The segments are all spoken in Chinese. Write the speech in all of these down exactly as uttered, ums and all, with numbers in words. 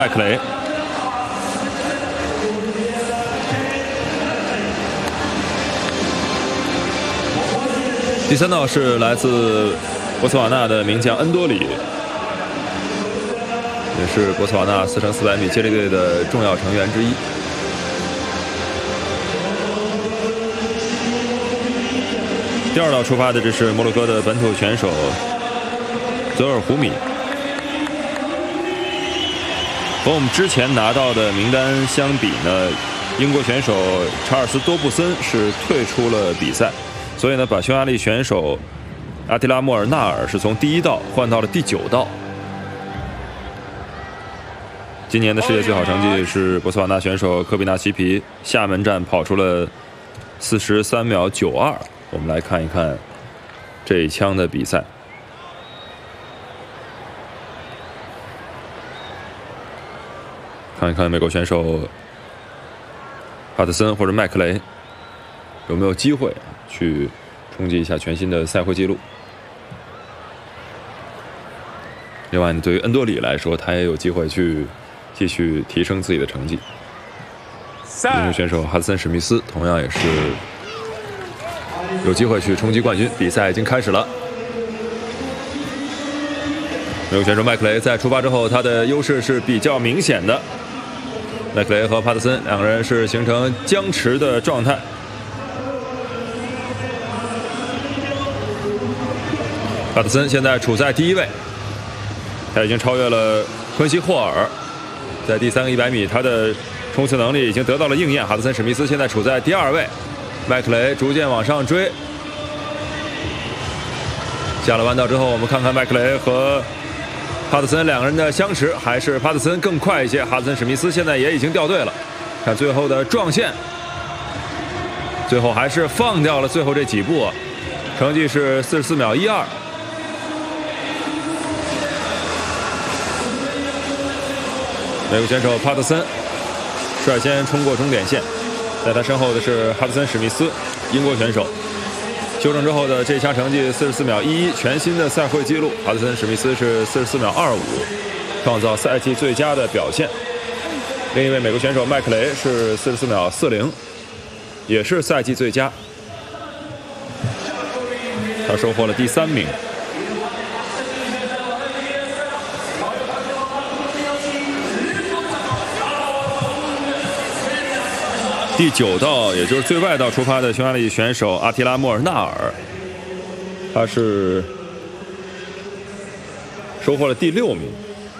麦克雷。第三道是来自博茨瓦纳的名将恩多里，也是博茨瓦纳四乘四百米接力队的重要成员之一。第二道出发的这是摩洛哥的本土选手泽尔胡米。和我们之前拿到的名单相比呢，英国选手查尔斯多布森是退出了比赛，所以呢，把匈牙利选手阿提拉莫尔纳尔是从第一道换到了第九道。今年的世界最好成绩是博茨瓦纳选手科比纳西皮，厦门站跑出了四十三秒九二。我们来看一看这一枪的比赛。看一看美国选手帕特森或者麦克雷有没有机会去冲击一下全新的赛会纪录。另外呢，对于恩多里来说，他也有机会去继续提升自己的成绩。英国选手哈德森·史密斯同样也是有机会去冲击冠军。比赛已经开始了。美国选手麦克雷在出发之后，他的优势是比较明显的。麦克雷和帕特森两个人是形成僵持的状态。帕特森现在处在第一位，他已经超越了昆西霍尔，在第三个一百米，他的冲刺能力已经得到了应验。哈德森·史密斯现在处在第二位，麦克雷逐渐往上追。下了弯道之后，我们看看麦克雷和帕特森两个人的相持，还是帕特森更快一些。哈德森·史密斯现在也已经掉队了。看最后的撞线，最后还是放掉了最后这几步，成绩是四十四秒一二。美国选手帕特森率先冲过终点线，在他身后的是哈德森·史密斯，英国选手。修正之后的这一枪成绩四十四秒一一，全新的赛会纪录。哈德森·史密斯是四十四秒二五，创造赛季最佳的表现。另一位美国选手麦克雷是四十四秒四零，也是赛季最佳。他收获了第三名。第九道，也就是最外道出发的匈牙利选手阿提拉莫尔纳尔，他是收获了第六名。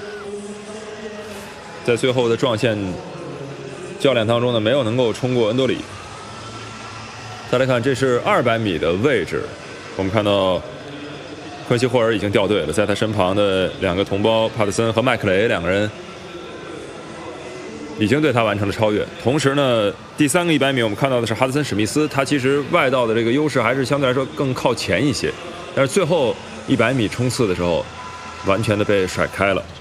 在最后的撞线较量当中呢，没有能够冲过恩多里。再来看，这是二百米的位置，我们看到昆西霍尔已经掉队了，在他身旁的两个同胞帕特森和麦克雷两个人已经对他完成了超越。同时呢，第三个一百米我们看到的是哈德森·史密斯，他其实外道的这个优势还是相对来说更靠前一些，但是最后一百米冲刺的时候完全的被甩开了。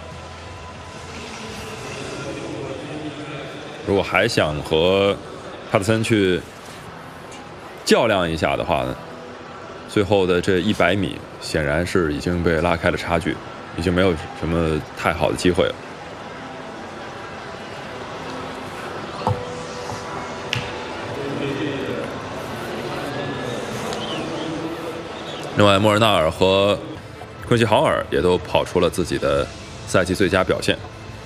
如果还想和帕特森去较量一下的话呢，最后的这一百米显然是已经被拉开了差距，已经没有什么太好的机会了。另外，莫尔纳尔和昆西豪尔也都跑出了自己的赛季最佳表现。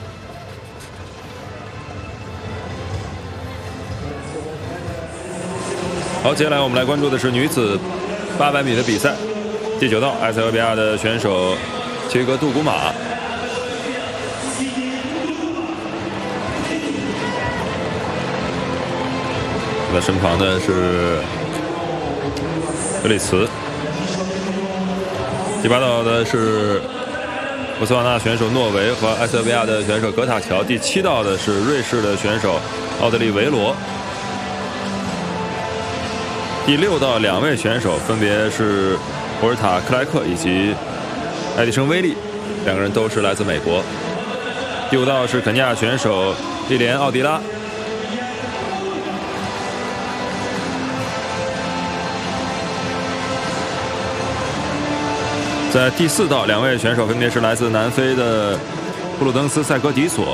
好，接下来我们来关注的是女子八百米的比赛。第九道，埃塞俄比亚的选手切格杜古马。在身旁的是格里茨。第八道的是博茨瓦纳选手诺维和埃塞俄比亚的选手格塔乔。第七道的是瑞士的选手奥德利维罗。第六道两位选手分别是博尔塔克莱克以及爱迪生威利，两个人都是来自美国。第五道是肯尼亚选手莉莲奥迪拉。在第四道，两位选手分别是来自南非的布普鲁登斯·塞格迪索